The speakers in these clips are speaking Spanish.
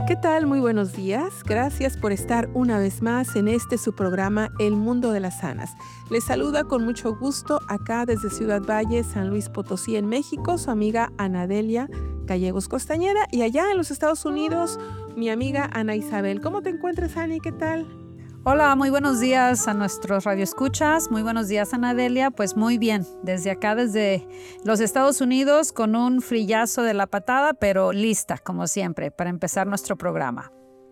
¿Qué tal? Muy buenos días. Gracias por estar una vez más en su programa El Mundo de las Sanas. Les saluda con mucho gusto acá desde Ciudad Valle, San Luis Potosí, en México, su amiga Anadelia Gallegos Costañeda, y allá en los Estados Unidos, mi amiga Ana Isabel. ¿Cómo te encuentras, Ani? ¿Qué tal? Hola, muy buenos días a nuestros radioescuchas. Muy buenos días, Anadelia. Pues muy bien, desde acá, desde los Estados Unidos, con un frillazo de la patada, pero lista, como siempre, para empezar nuestro programa.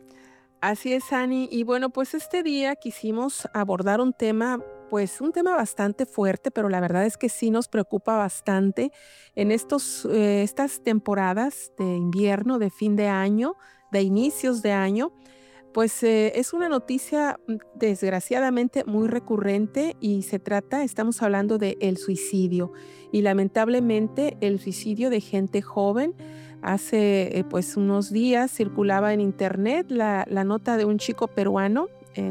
Así es, Ani. Y bueno, pues este día quisimos abordar un tema, pues un tema bastante fuerte, pero la verdad es que sí nos preocupa bastante en estas temporadas de invierno, de fin de año, de inicios de año. Pues es una noticia desgraciadamente muy recurrente y estamos hablando de el suicidio y lamentablemente el suicidio de gente joven. Hace pues unos días circulaba en internet la nota de un chico peruano,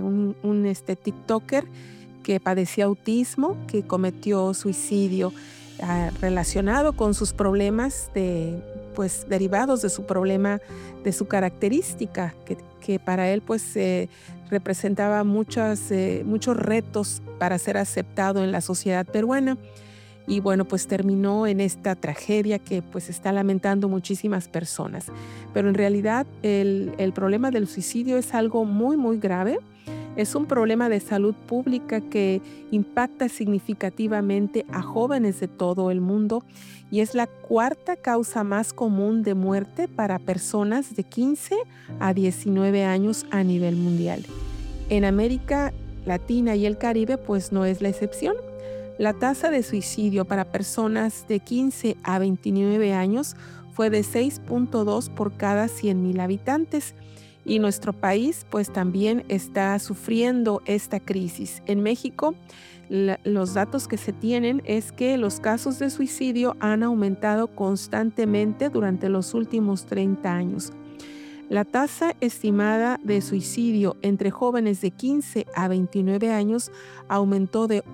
un TikToker que padecía autismo, que cometió suicidio relacionado con sus problemas pues derivados de su problema, de su característica, que para él pues representaba muchos retos para ser aceptado en la sociedad peruana. Y bueno, pues terminó en esta tragedia que pues está lamentando muchísimas personas. Pero en realidad el problema del suicidio es algo muy, muy grave. Es un problema de salud pública que impacta significativamente a jóvenes de todo el mundo y es la cuarta causa más común de muerte para personas de 15 a 19 años a nivel mundial. En América Latina y el Caribe, pues no es la excepción. La tasa de suicidio para personas de 15 a 29 años fue de 6.2 por cada 100,000 habitantes. Y nuestro país pues también está sufriendo esta crisis. En México, los datos que se tienen es que los casos de suicidio han aumentado constantemente durante los últimos 30 años. La tasa estimada de suicidio entre jóvenes de 15 a 29 años aumentó de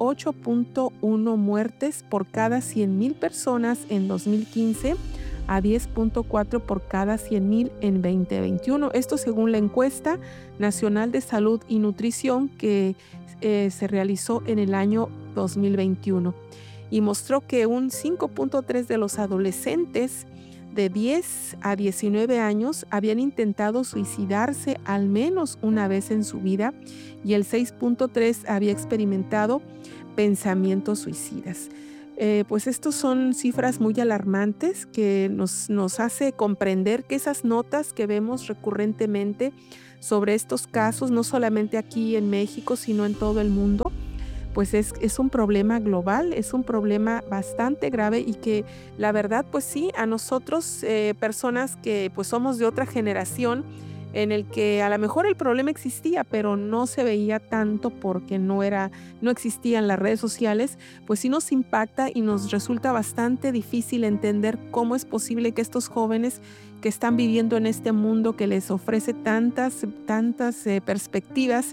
8.1 muertes por cada 100,000 personas en 2015 a 10.4 por cada 100,000 en 2021. Esto según la encuesta nacional de salud y nutrición que se realizó en el año 2021 y mostró que un 5.3 de los adolescentes de 10 a 19 años habían intentado suicidarse al menos una vez en su vida y el 6.3 había experimentado pensamientos suicidas. Pues estos son cifras muy alarmantes que nos hace comprender que esas notas que vemos recurrentemente sobre estos casos, no solamente aquí en México, sino en todo el mundo, pues es un problema global, es un problema bastante grave y que la verdad, pues sí, a nosotros, personas que pues somos de otra generación, en el que a lo mejor el problema existía, pero no se veía tanto porque no existían las redes sociales, pues sí nos impacta y nos resulta bastante difícil entender cómo es posible que estos jóvenes que están viviendo en este mundo que les ofrece tantas perspectivas,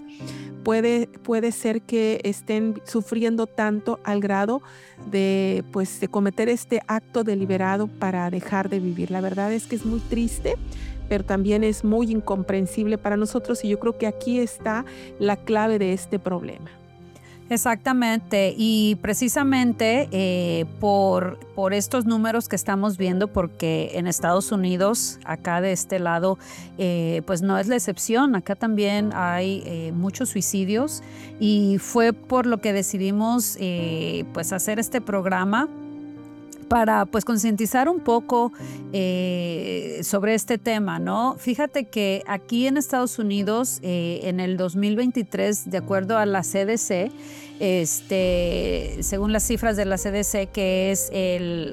puede ser que estén sufriendo tanto al grado de cometer este acto deliberado para dejar de vivir. La verdad es que es muy triste, pero también es muy incomprensible para nosotros y yo creo que aquí está la clave de este problema. Exactamente, y precisamente por estos números que estamos viendo, porque en Estados Unidos, acá de este lado, pues no es la excepción, acá también hay muchos suicidios y fue por lo que decidimos pues hacer este programa para pues concientizar un poco sobre este tema, ¿no? Fíjate que aquí en Estados Unidos, en el 2023, de acuerdo a la CDC, según las cifras de la CDC, que es el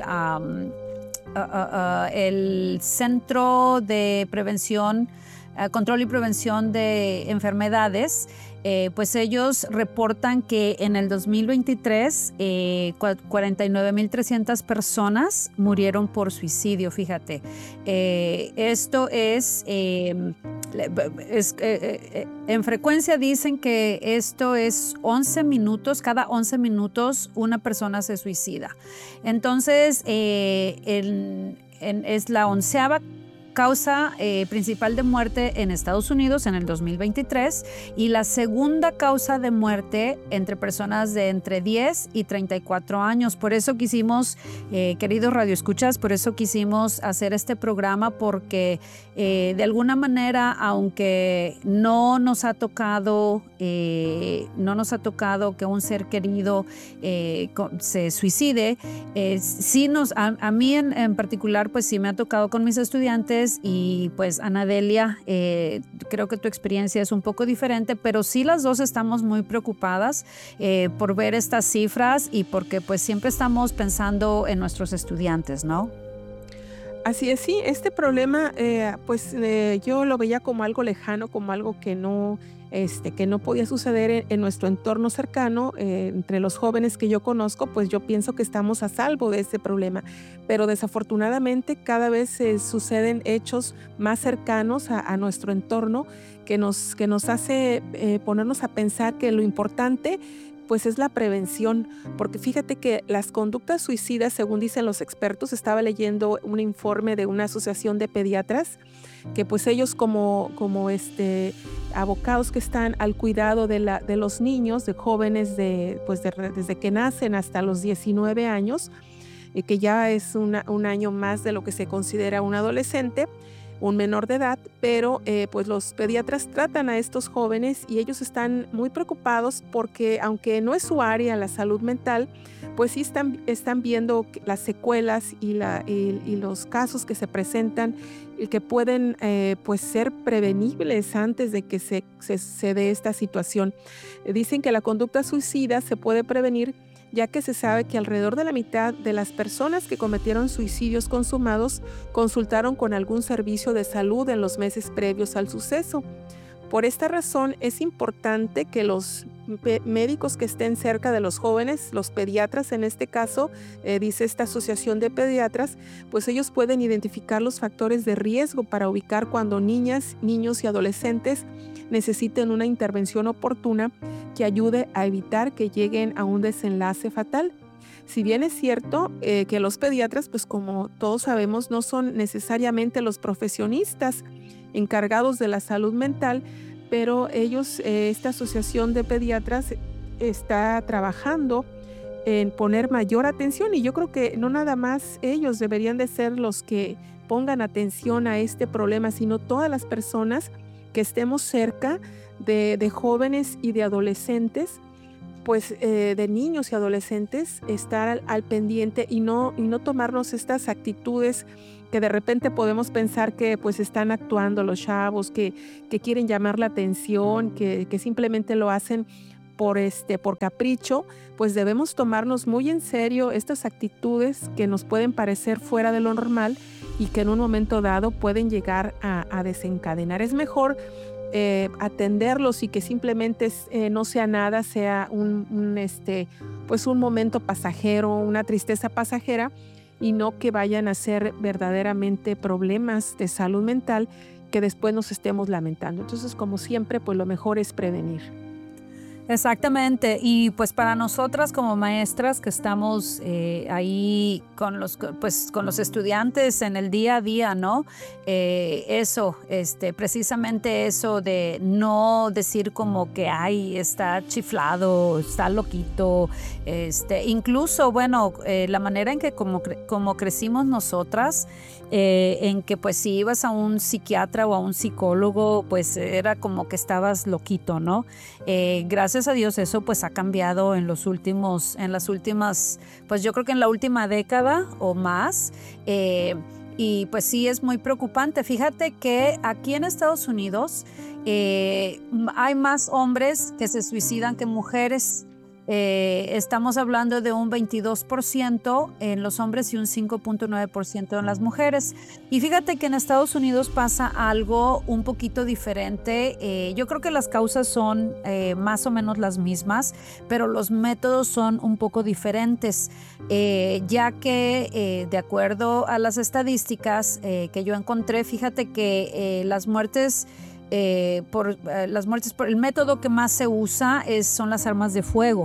Centro de Prevención, Control y Prevención de Enfermedades, pues ellos reportan que en el 2023 49,300 personas murieron por suicidio, fíjate. Esto en frecuencia dicen que esto es 11 minutos, cada 11 minutos una persona se suicida. Entonces, es la 11ª causa principal de muerte en Estados Unidos en el 2023 y la segunda causa de muerte entre personas de entre 10 y 34 años. Por eso quisimos, queridos radioescuchas, por eso quisimos hacer este programa porque de alguna manera, aunque no nos ha tocado que un ser querido se suicide, sí a mí en particular, pues sí me ha tocado con mis estudiantes y pues Ana Delia, creo que tu experiencia es un poco diferente, pero sí las dos estamos muy preocupadas por ver estas cifras y porque pues siempre estamos pensando en nuestros estudiantes, ¿no? Así es, sí, este problema, yo lo veía como algo lejano, como algo que no podía suceder en nuestro entorno cercano, entre los jóvenes que yo conozco, pues yo pienso que estamos a salvo de ese problema, pero desafortunadamente cada vez suceden hechos más cercanos a nuestro entorno que nos hace ponernos a pensar que lo importante pues es la prevención, porque fíjate que las conductas suicidas, según dicen los expertos, estaba leyendo un informe de una asociación de pediatras, que pues ellos como abocados que están al cuidado de los niños, de jóvenes desde que nacen hasta los 19 años, que ya es un año más de lo que se considera un adolescente, un menor de edad, pero pues los pediatras tratan a estos jóvenes y ellos están muy preocupados porque aunque no es su área la salud mental, pues sí están viendo las secuelas y los casos que se presentan y que pueden pues ser prevenibles antes de que se dé esta situación. Dicen que la conducta suicida se puede prevenir ya que se sabe que alrededor de la mitad de las personas que cometieron suicidios consumados consultaron con algún servicio de salud en los meses previos al suceso. Por esta razón es importante que los médicos que estén cerca de los jóvenes, los pediatras en este caso, dice esta asociación de pediatras, pues ellos pueden identificar los factores de riesgo para ubicar cuando niñas, niños y adolescentes necesiten una intervención oportuna que ayude a evitar que lleguen a un desenlace fatal. Si bien es cierto que los pediatras, pues como todos sabemos, no son necesariamente los profesionistas encargados de la salud mental, pero ellos, esta asociación de pediatras está trabajando en poner mayor atención y yo creo que no nada más ellos deberían de ser los que pongan atención a este problema, sino todas las personas que estemos cerca de jóvenes y de adolescentes, pues de niños y adolescentes, estar al pendiente y no tomarnos estas actitudes que de repente podemos pensar que pues están actuando los chavos, que quieren llamar la atención, que simplemente lo hacen por capricho. Pues debemos tomarnos muy en serio estas actitudes que nos pueden parecer fuera de lo normal y que en un momento dado pueden llegar a desencadenar. Es mejor atenderlos y que simplemente no sea nada, sea pues un momento pasajero, una tristeza pasajera, y no que vayan a ser verdaderamente problemas de salud mental que después nos estemos lamentando. Entonces, como siempre, pues lo mejor es prevenir. Exactamente, y pues para nosotras como maestras que estamos ahí con los estudiantes en el día a día, ¿no? Precisamente eso de no decir como que ay, está chiflado, está loquito, incluso, bueno, la manera en que como crecimos nosotras, en que pues si ibas a un psiquiatra o a un psicólogo, pues era como que estabas loquito, ¿no? Gracias a Dios eso pues ha cambiado en las últimas, pues yo creo que en la última década o más, y pues sí es muy preocupante. Fíjate que aquí en Estados Unidos hay más hombres que se suicidan que mujeres. Estamos hablando de un 22% en los hombres y un 5.9% en las mujeres. Y fíjate que en Estados Unidos pasa algo un poquito diferente. Yo creo que las causas son más o menos las mismas, pero los métodos son un poco diferentes, ya que de acuerdo a las estadísticas que yo encontré, fíjate que las muertes por el método que más se usa son las armas de fuego.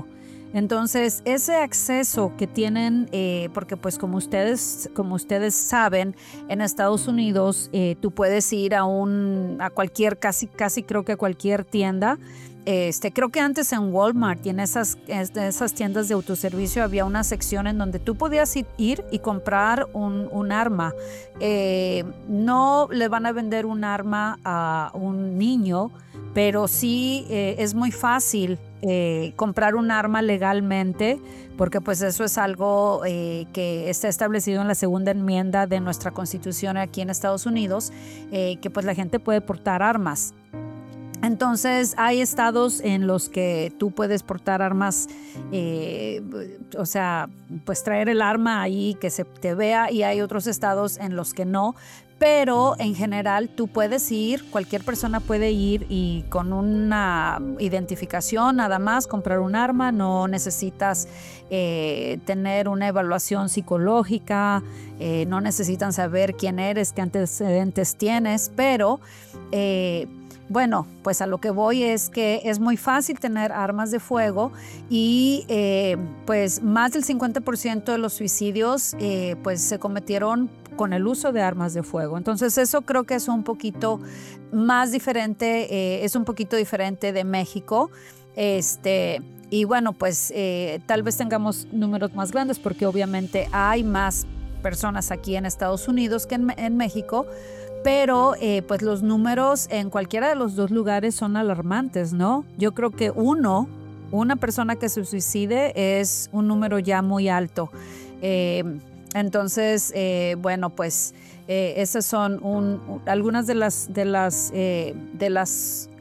Entonces, ese acceso que tienen, porque pues como ustedes saben, en Estados Unidos tú puedes ir a cualquier, casi creo que a cualquier tienda. Creo que antes en Walmart y en esas tiendas de autoservicio había una sección en donde tú podías ir y comprar un arma. No le van a vender un arma a un niño, pero sí es muy fácil comprar un arma legalmente, porque pues eso es algo que está establecido en la segunda enmienda de nuestra Constitución aquí en Estados Unidos, que pues la gente puede portar armas. Entonces hay estados en los que tú puedes portar armas, o sea, pues traer el arma ahí que se te vea, y hay otros estados en los que no, pero en general tú puedes ir, cualquier persona puede ir y con una identificación nada más comprar un arma. No necesitas tener una evaluación psicológica, no necesitan saber quién eres, qué antecedentes tienes, pero bueno, pues a lo que voy es que es muy fácil tener armas de fuego y pues más del 50% de los suicidios pues se cometieron con el uso de armas de fuego. Entonces eso creo que es un poquito más diferente, es un poquito diferente de México. Y bueno, pues tal vez tengamos números más grandes porque obviamente hay más personas aquí en Estados Unidos que en México. Pero pues los números en cualquiera de los dos lugares son alarmantes, ¿no? Yo creo que una persona que se suicide es un número ya muy alto. Entonces, bueno, pues esas son algunas de las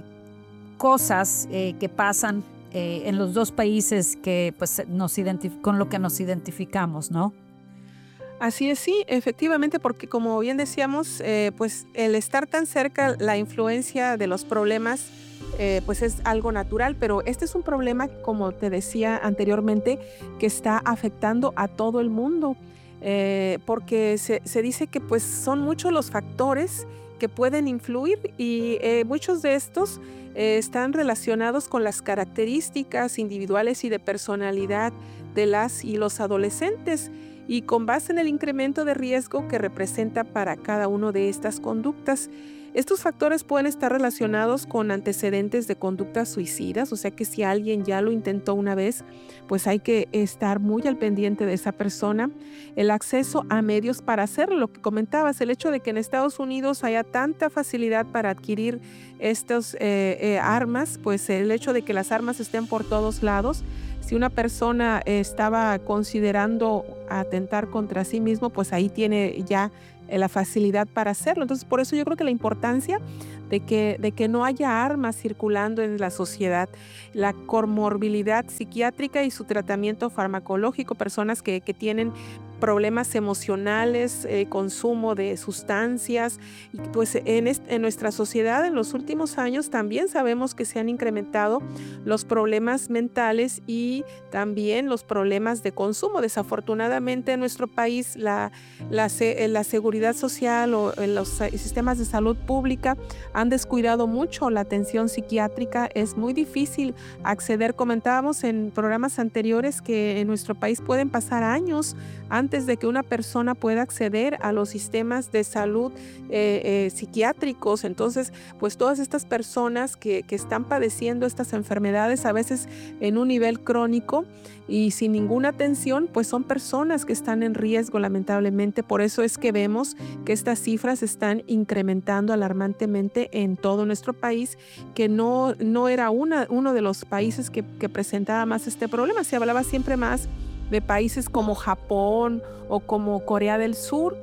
cosas que pasan en los dos países que pues con lo que nos identificamos, ¿no? Así es, sí, efectivamente, porque como bien decíamos, pues el estar tan cerca, la influencia de los problemas, pues es algo natural, pero este es un problema, como te decía anteriormente, que está afectando a todo el mundo, porque se dice que pues son muchos los factores que pueden influir y muchos de estos están relacionados con las características individuales y de personalidad de las y los adolescentes, y con base en el incremento de riesgo que representa para cada una de estas conductas. Estos factores pueden estar relacionados con antecedentes de conductas suicidas, o sea que si alguien ya lo intentó una vez, pues hay que estar muy al pendiente de esa persona. El acceso a medios para hacerlo, lo que comentabas, el hecho de que en Estados Unidos haya tanta facilidad para adquirir estos armas, pues el hecho de que las armas estén por todos lados. Si una persona estaba considerando atentar contra sí mismo, pues ahí tiene ya la facilidad para hacerlo. Entonces, por eso yo creo que la importancia de que no haya armas circulando en la sociedad, la comorbilidad psiquiátrica y su tratamiento farmacológico, personas que tienen problemas emocionales, consumo de sustancias, y pues en nuestra sociedad en los últimos años también sabemos que se han incrementado los problemas mentales y también los problemas de consumo. Desafortunadamente en nuestro país la seguridad social o los sistemas de salud pública han descuidado mucho la atención psiquiátrica. Es muy difícil acceder. Comentábamos en programas anteriores que en nuestro país pueden pasar años antes de que una persona pueda acceder a los sistemas de salud psiquiátricos. Entonces, pues todas estas personas que están padeciendo estas enfermedades, a veces en un nivel crónico y sin ninguna atención, pues son personas que están en riesgo, lamentablemente. Por eso es que vemos que estas cifras están incrementando alarmantemente en todo nuestro país, que no era uno de los países que presentaba más este problema. Se hablaba siempre más de países como Japón o como Corea del Sur.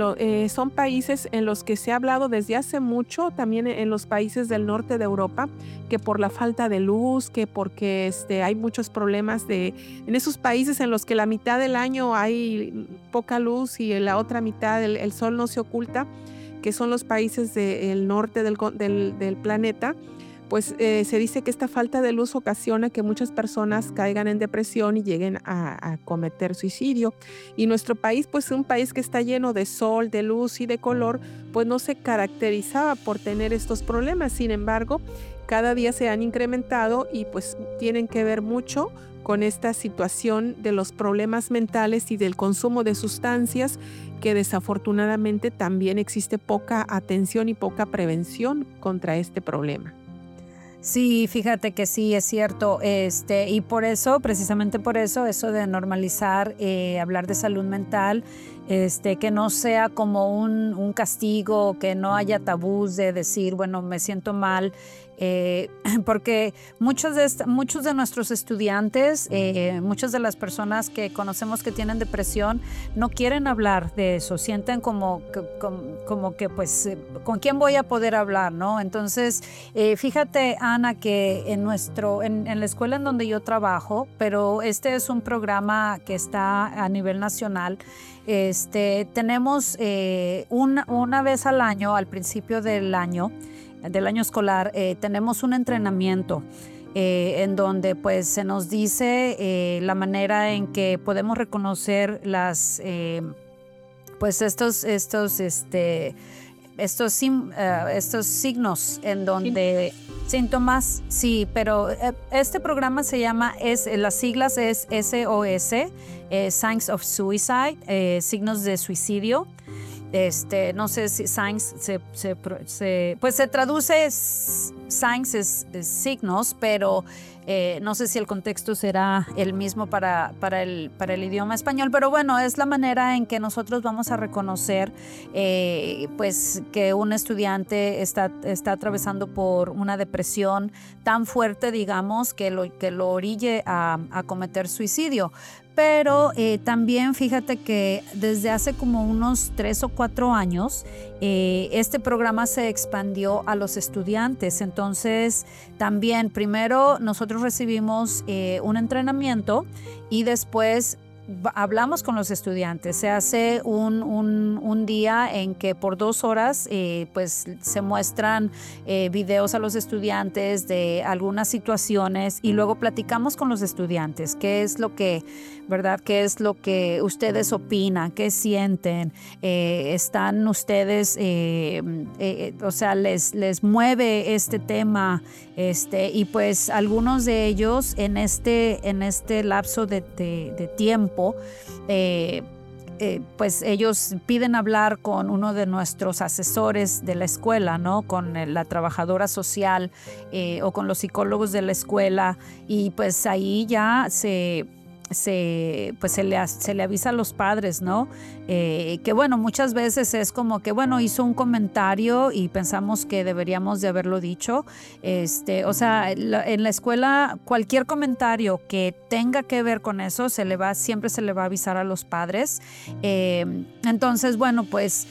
Son países en los que se ha hablado desde hace mucho, también en los países del norte de Europa, que por la falta de luz, que porque hay muchos problemas en esos países en los que la mitad del año hay poca luz y en la otra mitad el sol no se oculta, que son los países del norte del planeta. Pues se dice que esta falta de luz ocasiona que muchas personas caigan en depresión y lleguen a cometer suicidio. Y nuestro país, pues un país que está lleno de sol, de luz y de color, pues no se caracterizaba por tener estos problemas. Sin embargo, cada día se han incrementado y pues tienen que ver mucho con esta situación de los problemas mentales y del consumo de sustancias, que desafortunadamente también existe poca atención y poca prevención contra este problema. Sí, fíjate que sí, es cierto, y por eso, precisamente por eso, eso de normalizar, hablar de salud mental, que no sea como un castigo, que no haya tabús de decir, bueno, me siento mal, porque muchos de nuestros estudiantes, muchas de las personas que conocemos que tienen depresión, no quieren hablar de eso, sienten como que pues, ¿con quién voy a poder hablar, no? Entonces, fíjate, Ana, que en la escuela en donde yo trabajo, pero este es un programa que está a nivel nacional, tenemos una vez al año, al principio del año escolar, tenemos un entrenamiento en donde pues se nos dice la manera en que podemos reconocer pues estos signos en donde síntomas, sí, pero este programa se llama, las siglas es SOS, Signs of Suicide, signos de suicidio. No sé si signs pues se traduce signs es signos, pero no sé si el contexto será el mismo para el idioma español, pero bueno, es la manera en que nosotros vamos a reconocer pues que un estudiante está atravesando por una depresión tan fuerte, digamos, que lo orille a cometer suicidio. Pero también fíjate que desde hace como unos 3 o 4 años este programa se expandió a los estudiantes. Entonces también primero nosotros recibimos un entrenamiento y después hablamos con los estudiantes. Se hace un día en que por 2 horas pues se muestran videos a los estudiantes de algunas situaciones y luego platicamos con los estudiantes qué es lo que, ¿verdad? ¿Qué es lo que ustedes opinan? ¿Qué sienten? ¿Están ustedes, o sea, les mueve este tema? Y pues algunos de ellos en este lapso de tiempo, pues ellos piden hablar con uno de nuestros asesores de la escuela, ¿no? Con la trabajadora social o con los psicólogos de la escuela, y pues ahí ya se le avisa a los padres, ¿no? Que bueno, muchas veces es como que, bueno, hizo un comentario y pensamos que deberíamos de haberlo dicho. O sea, en la escuela cualquier comentario que tenga que ver con eso siempre se le va a avisar a los padres. Entonces, bueno, pues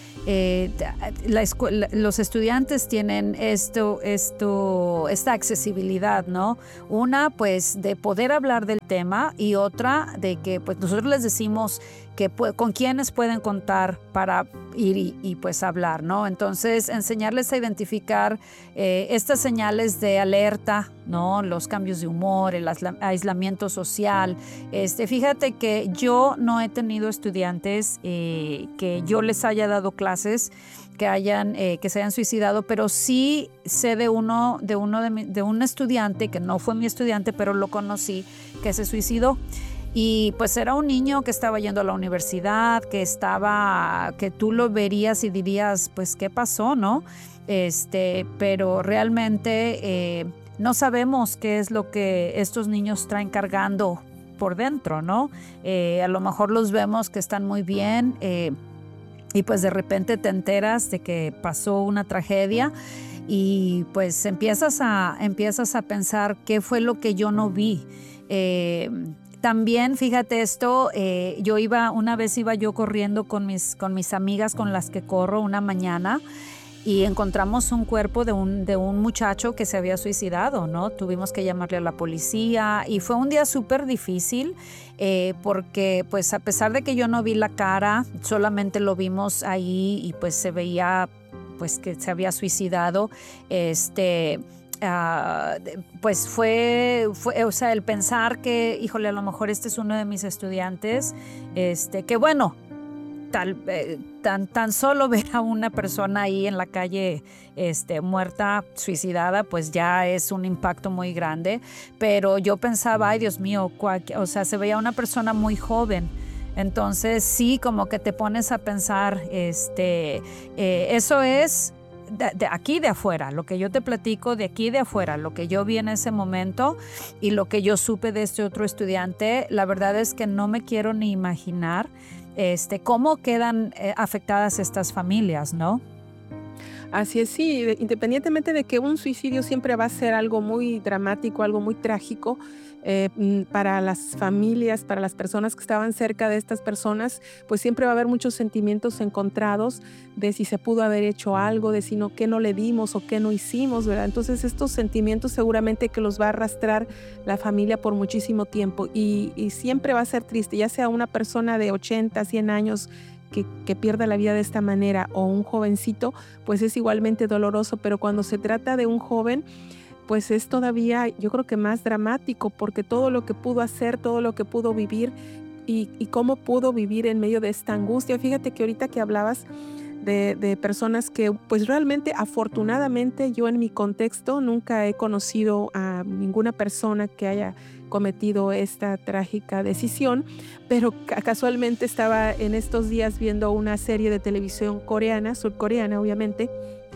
los estudiantes tienen esta accesibilidad, ¿no? Una, pues, de poder hablar del tema, y otra de que pues nosotros les decimos que con quiénes pueden contar para ir y pues hablar, ¿no? Entonces enseñarles a identificar estas señales de alerta, ¿no? Los cambios de humor, el aislamiento social. Fíjate que yo no he tenido estudiantes que yo les haya dado clases que se hayan suicidado, pero sí sé de un estudiante que no fue mi estudiante, pero lo conocí, que se suicidó. Y pues era un niño que estaba yendo a la universidad, que tú lo verías y dirías, pues, ¿qué pasó, no? Pero realmente no sabemos qué es lo que estos niños traen cargando por dentro, ¿no? A lo mejor los vemos que están muy bien, y pues de repente te enteras de que pasó una tragedia y pues empiezas a pensar qué fue lo que yo no vi. También, fíjate esto, una vez iba yo corriendo con mis amigas con las que corro una mañana, y encontramos un cuerpo de un muchacho que se había suicidado, ¿no? Tuvimos que llamarle a la policía y fue un día súper difícil porque pues a pesar de que yo no vi la cara, solamente lo vimos ahí y pues se veía pues que se había suicidado. Pues fue, o sea, el pensar que, híjole, a lo mejor este es uno de mis estudiantes, que bueno, tan solo ver a una persona ahí en la calle muerta, suicidada, pues ya es un impacto muy grande. Pero yo pensaba, ay Dios mío, o sea, se veía una persona muy joven. Entonces sí, como que te pones a pensar, eso es de aquí de afuera, lo que yo te platico de aquí de afuera, lo que yo vi en ese momento y lo que yo supe de este otro estudiante. La verdad es que no me quiero ni imaginar cómo quedan afectadas estas familias, ¿no? Así es, sí, independientemente de que un suicidio siempre va a ser algo muy dramático, algo muy trágico, para las familias, para las personas que estaban cerca de estas personas, pues siempre va a haber muchos sentimientos encontrados de si se pudo haber hecho algo, de si no, qué no le dimos o qué no hicimos, ¿verdad? Entonces estos sentimientos seguramente que los va a arrastrar la familia por muchísimo tiempo y siempre va a ser triste, ya sea una persona de 80, 100 años que pierda la vida de esta manera o un jovencito, pues es igualmente doloroso, pero cuando se trata de un joven, pues es todavía, yo creo que más dramático, porque todo lo que pudo hacer, todo lo que pudo vivir y cómo pudo vivir en medio de esta angustia. Fíjate que ahorita que hablabas de personas que, pues realmente, afortunadamente, yo en mi contexto nunca he conocido a ninguna persona que haya cometido esta trágica decisión, pero casualmente estaba en estos días viendo una serie de televisión coreana, surcoreana obviamente,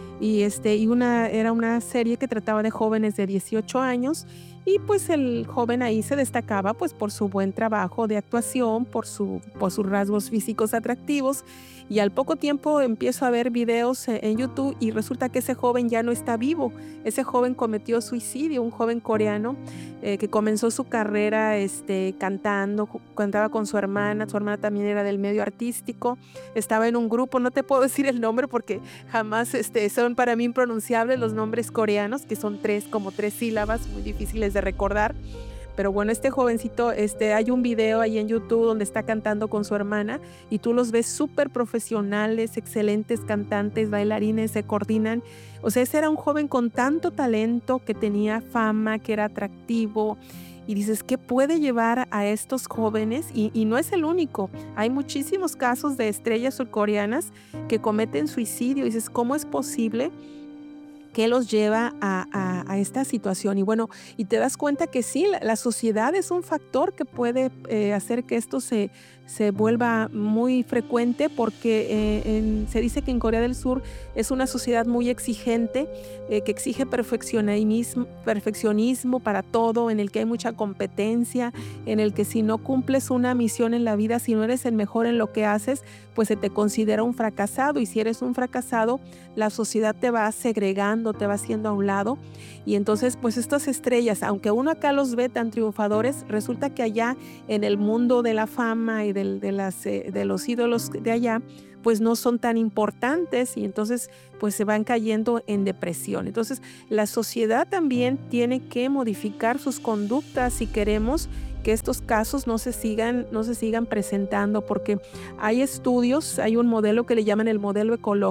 era una serie que trataba de jóvenes de 18 años y pues el joven ahí se destacaba pues por su buen trabajo de actuación, por sus rasgos físicos atractivos y al poco tiempo empiezo a ver videos en YouTube y resulta que ese joven ya no está vivo. Ese joven cometió suicidio, un joven coreano que comenzó su carrera cantando, cantaba con su hermana también era del medio artístico, estaba en un grupo, no te puedo decir el nombre porque jamás son para mí impronunciables los nombres coreanos, que son como tres sílabas, muy difíciles de recordar. Pero bueno, este jovencito, hay un video ahí en YouTube donde está cantando con su hermana y tú los ves súper profesionales, excelentes cantantes, bailarines, se coordinan. O sea, ese era un joven con tanto talento, que tenía fama, que era atractivo. Y dices, ¿qué puede llevar a estos jóvenes? Y no es el único. Hay muchísimos casos de estrellas surcoreanas que cometen suicidio. Y dices, ¿cómo es posible? ¿Qué los lleva a esta situación? Y bueno, y te das cuenta que sí, la sociedad es un factor que puede hacer que esto se vuelva muy frecuente porque se dice que en Corea del Sur es una sociedad muy exigente, que exige perfeccionismo para todo, en el que hay mucha competencia, en el que si no cumples una misión en la vida, si no eres el mejor en lo que haces, pues se te considera un fracasado y si eres un fracasado, la sociedad te va segregando, te va haciendo a un lado y entonces pues estas estrellas, aunque uno acá los ve tan triunfadores, resulta que allá en el mundo de la fama y de los ídolos de allá, pues no son tan importantes y entonces pues se van cayendo en depresión. Entonces la sociedad también tiene que modificar sus conductas si queremos que estos casos no se sigan presentando, porque hay estudios, hay un modelo que le llaman el modelo ecológico,